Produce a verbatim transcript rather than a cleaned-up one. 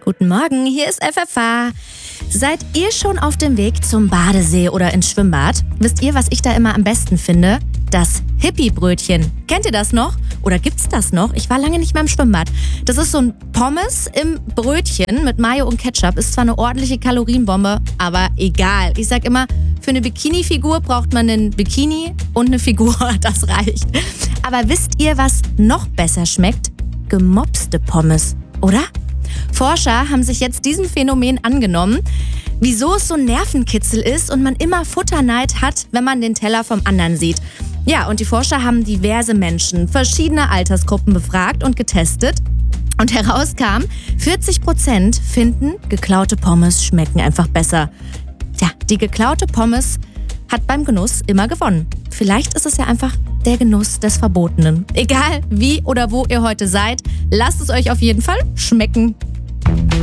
Guten Morgen, hier ist F F H. Seid ihr schon auf dem Weg zum Badesee oder ins Schwimmbad? Wisst ihr, was ich da immer am besten finde? Das Hippie-Brötchen. Kennt ihr das noch? Oder gibt's das noch? Ich war lange nicht mehr im Schwimmbad. Das ist so ein Pommes im Brötchen mit Mayo und Ketchup. Ist zwar eine ordentliche Kalorienbombe, aber egal. Ich sag immer, für eine Bikini-Figur braucht man einen Bikini und eine Figur, das reicht. Aber wisst ihr, was noch besser schmeckt? Gemopste Pommes, oder? Forscher haben sich jetzt diesem Phänomen angenommen, wieso es so ein Nervenkitzel ist und man immer Futterneid hat, wenn man den Teller vom anderen sieht. Ja, und die Forscher haben diverse Menschen, verschiedene Altersgruppen befragt und getestet. Und herauskam, vierzig Prozent finden, geklaute Pommes schmecken einfach besser. Ja, die geklaute Pommes hat beim Genuss immer gewonnen. Vielleicht ist es ja einfach der Genuss des Verbotenen. Egal wie oder wo ihr heute seid, lasst es euch auf jeden Fall schmecken.